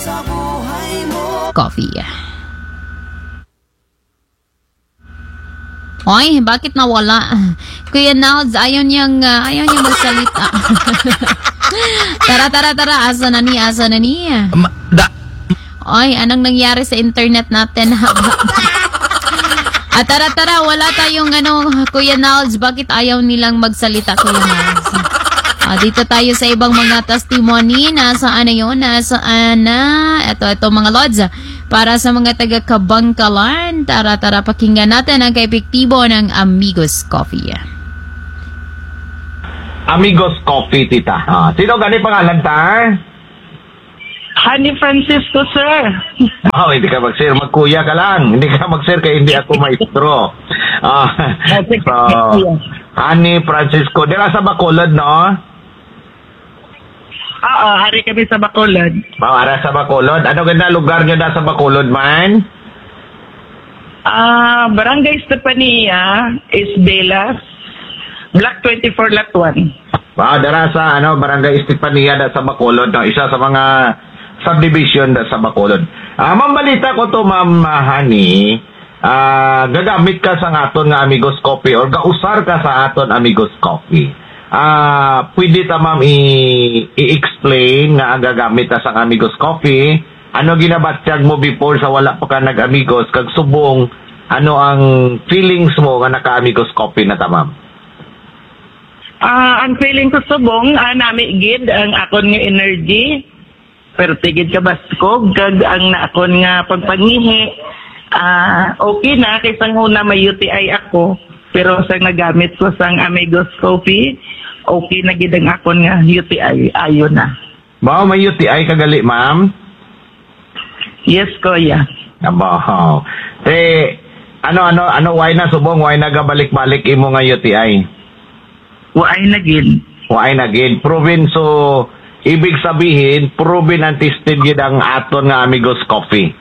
Coffee. Oy, bakit nawala? Kuya Nalds, ayaw niyang magsalita. Tara. Asa na ni? Oy, anong nangyari sa internet natin? Tara, wala tayong Kuya Nalds, bakit ayaw nilang magsalita, Kuya Nalds? Dito tayo sa ibang mga testimony. Nasaan na yun? Ito mga Lods. Para sa mga taga-Kabangkalan, tara, pakinggan natin ang kaepektibo ng Amigos Coffee. Amigos Coffee, tita. Sino gani pangalan ta? Honey Francisco, sir. Hindi ka mag-share. Magkuya ka lang. Hindi ka mag-share kaya hindi ako maestro. Honey Francisco. Dira sa Bacolod, no? Hari kami sa Bacolod. Ara sa Bacolod. Ano ganda lugar nyo na sa Bacolod, man? Barangay Estepania, Isbelas, Block 24, Lot 1. Dara sa Barangay Estepania na sa Bacolod, no? Isa sa mga subdivision na sa Bacolod. Ma'am, balita ko to, Ma'am Honey. Gagamit ka sa aton nga Amigos Coffee or gausar ka sa aton Amigos Coffee. Pwede ta, ma'am, i-explain nga ang gagamit ta sa Amigos Coffee. Ano ginabatsyag mo before sa wala pa ka nag-Amigos? Kag subong, ano ang feelings mo nga naka-Amigos Coffee na ta, ma'am? Ang feeling ko subong, nami gid ang akon nga energy. Pero tigid ka baskog, kag ang naakon nga pagpangihi. Okay na, kaysa huna may UTI ako. Pero sa nagamit ko sang Amigos Coffee, okay na gid ang akon nga UTI, ayon na. May UTI kagali, ma'am? Yes, kuya. Wow. Why na subong, why na gabalik-balik imo nga UTI? Why na gid. Proven, so ibig sabihin, proven and tested gid ang aton nga Amigos Coffee.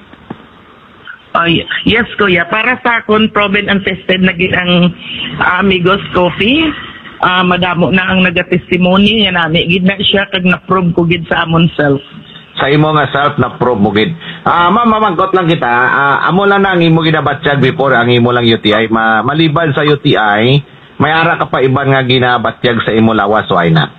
Yes, kuya. Para sa akon, proven and tested na gid ang Amigos Coffee. Madamo na ang nagatestimony nga nami gid na siya kag na-prove ko gid sa amon self. Sa imo nga self na-prove mo gid. Ma'am, mamangkot lang kita. Amo lang na ang imo ginabatsyag before ang imo lang UTI. Maliban sa UTI, may ara ka pa iban nga ginabatsyag sa imo lawas, why na?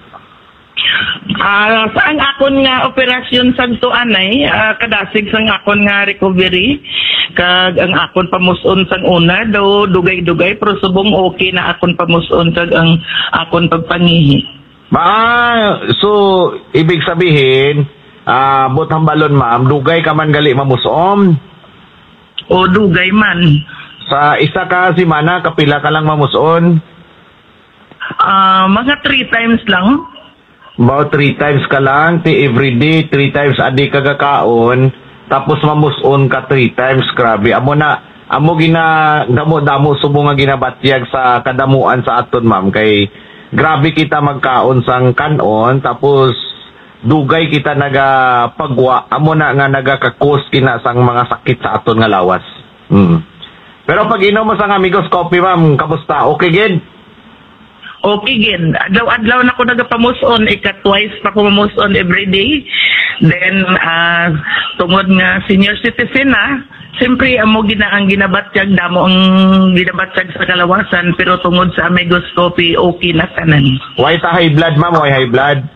Sa ang akon nga operasyon sa tuanay, kadasig sang akon nga recovery, kag ang akon pamuson sang una, dugay-dugay, pero subong okay na akon pamuson kag ang akon pagpangihi. So, ibig sabihin, butang balon, ma'am, dugay ka man gali mamusom? O dugay man. Sa isa ka simana, kapila ka lang mamuson? Mga 3 times lang. About 3 times ka lang, everyday, 3 times a day kagakaon, tapos mamuson ka 3 times, grabe. Amo damo subong nga ginabatyag sa kadamuan sa aton, ma'am, kay grabe kita magkaon sang kanon, tapos dugay kita nagapagwa, amo na nga nagakakos kina sang mga sakit sa aton nga lawas. Pero pag inom mo sang Amigos Coffee, ma'am, kamusta? Okay gid? Okay gid. Adlaw na ko nagapamuson, twice pa ko mamuson every day. Then tungod nga senior citizen na, siyempre amo gina ang ginabatyag, damo ang ginabatyag sa kalawasan, pero tungod sa Amigos Coffee okay na tanan. Why sa high blood, ma'am? Why high blood?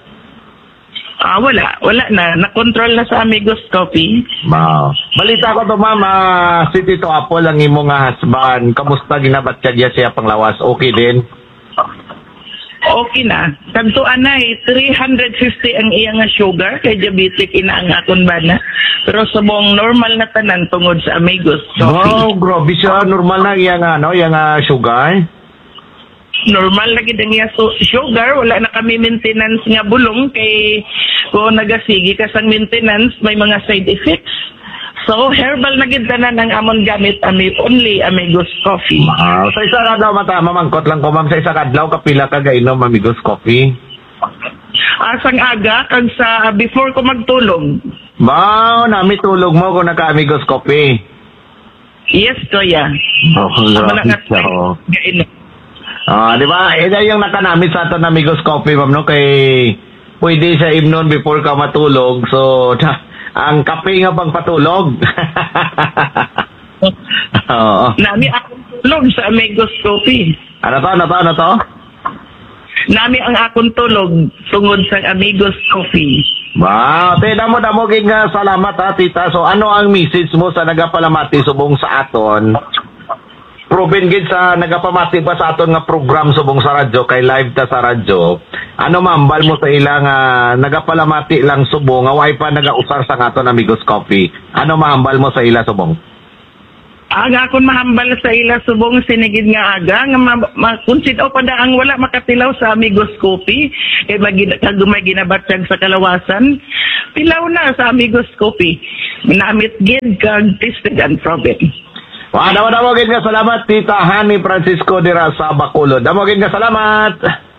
Wala na. Na-control na sa Amigos Coffee. Wow. Balita ko to, ma'am, si Tito Apol ang imo nga husband. Kamusta ginabatyag siya panglawas? Okay din? Okay na. Kantuan na 350 ang iyang nga sugar, kay diabetic ina ang akon bana. Pero subong normal na tanan tungod sa Amigos Coffee. Wow, grabe siya. Normal na iyang sugar? Normal na gid ang iyang sugar. Wala na kami maintenance nga bulong, kay kung nagasigi ka sang maintenance, may mga side effects. So, herbal na gid tanan ang amon gamit, only Amigos Coffee. Sa isa kadlaw, mamangkot lang ko, ma'am, sa isa kadlaw, kapila ka gainom Amigos Coffee? Sang aga, kag sa before ko magtulog. Wow, nami tulog mo kung naka-Amigos Coffee. Yes, kuya. Di ba? Yung nakanamit sa aton Amigos Coffee, ma'am, no? Kay pwede sa imnon before ka matulog. So, ang kape nga pagpatulog. Oo. Nami akong tulog sa Amigos Coffee. Ano to? Nami ang akong tulog tungod sa Amigos Coffee. Wow, damo gid nga salamat ha, tita. So ano ang message mo sa nagapalamati subong sa aton? Proven gid sa nagapamati pa sa aton nga program subong sa radyo kay live ta sa radyo. Ano mambal mo sa ilang nagapalamati lang subong nga way pa nagausar sa aton Amigos Coffee. Ano mahambal mo sa ila subong? Ang akon mahambal sa ila subong sinigid nga aga nga makonsidaw pa da ang wala makatilaw sa Amigos Coffee kay may ginabatyag sa kalawasan. Tilaw na sa Amigos Coffee. Namit gid kag tested and proven. Damo gid nga salamat tita Hani Francisco dira sa Bacolod. Damo gid nga salamat.